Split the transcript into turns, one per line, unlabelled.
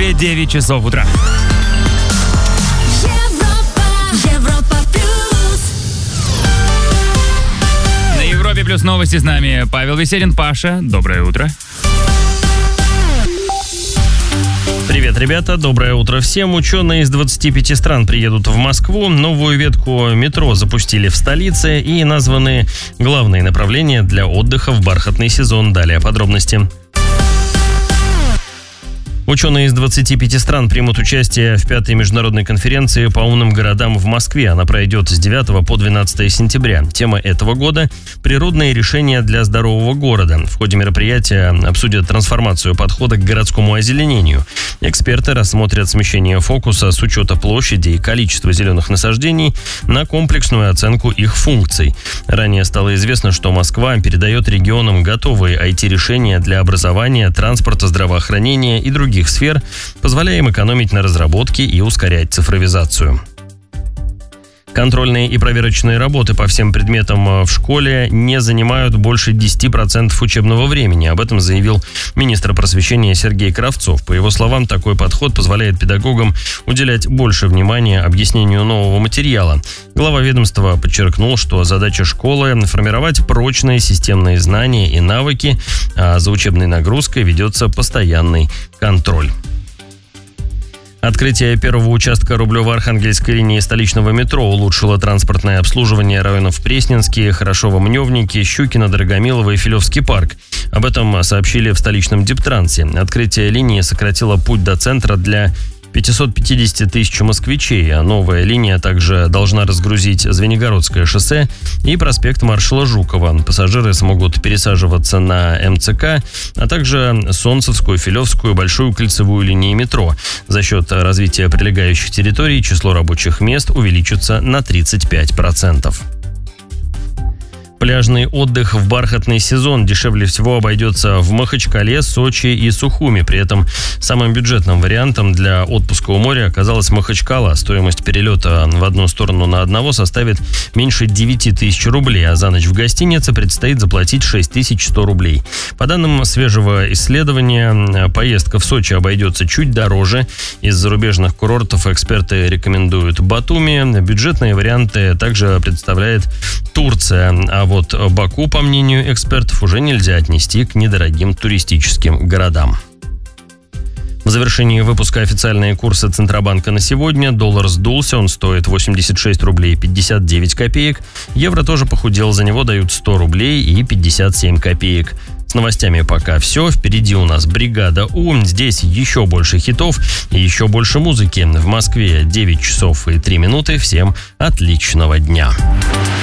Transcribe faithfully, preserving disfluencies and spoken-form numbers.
Москве девять часов утра. На Европе плюс новости с нами Павел Веселин. Паша, доброе утро.
Привет, ребята, доброе утро всем. Ученые из двадцати пяти стран приедут в Москву. Новую ветку метро запустили в столице и названы главные направления для отдыха в бархатный сезон. Далее подробности. Ученые из двадцати пяти стран примут участие в пятой международной конференции по умным городам в Москве. Она пройдет с девятого по двенадцатое сентября. Тема этого года – природные решения для здорового города. В ходе мероприятия обсудят трансформацию подхода к городскому озеленению. Эксперты рассмотрят смещение фокуса с учета площади и количества зеленых насаждений на комплексную оценку их функций. Ранее стало известно, что Москва передает регионам готовые ай ти-решения для образования, транспорта, здравоохранения и других сфер, позволяя им экономить на разработке и ускорять цифровизацию. Контрольные и проверочные работы по всем предметам в школе не занимают больше десяти процентов учебного времени. Об этом заявил министр просвещения Сергей Кравцов. По его словам, такой подход позволяет педагогам уделять больше внимания объяснению нового материала. Глава ведомства подчеркнул, что задача школы – формировать прочные системные знания и навыки, а за учебной нагрузкой ведется постоянный контроль. Открытие первого участка Рублево-Архангельской линии столичного метро улучшило транспортное обслуживание районов Пресненские, Хорошово-Мневники, Щукино, Драгомилово и Филевский парк. Об этом сообщили в столичном Диптрансе. Открытие линии сократило путь до центра для пятисот пятидесяти тысяч москвичей, а новая линия также должна разгрузить Звенигородское шоссе и проспект маршала Жукова. Пассажиры смогут пересаживаться на эм цэ ка, а также Солнцевскую, Филевскую, Большую кольцевую линии метро. За счет развития прилегающих территорий число рабочих мест увеличится на тридцать пять процентов. Пляжный отдых в бархатный сезон дешевле всего обойдется в Махачкале, Сочи и Сухуми. При этом самым бюджетным вариантом для отпуска у моря оказалась Махачкала. Стоимость перелета в одну сторону на одного составит меньше девяти тысяч рублей, а за ночь в гостинице предстоит заплатить шесть тысяч сто рублей. По данным свежего исследования, поездка в Сочи обойдется чуть дороже. Из зарубежных курортов эксперты рекомендуют Батуми. Бюджетные варианты также представляет Турция, а вот Баку, по мнению экспертов, уже нельзя отнести к недорогим туристическим городам. В завершении выпуска официальные курсы Центробанка на сегодня. Доллар сдулся, он стоит восемьдесят шесть рублей пятьдесят девять копеек. Евро тоже похудел, за него дают сто рублей и пятьдесят семь копеек. С новостями пока все. Впереди у нас «Бригада У». Здесь еще больше хитов и еще больше музыки. В Москве девять часов и три минуты. Всем отличного дня.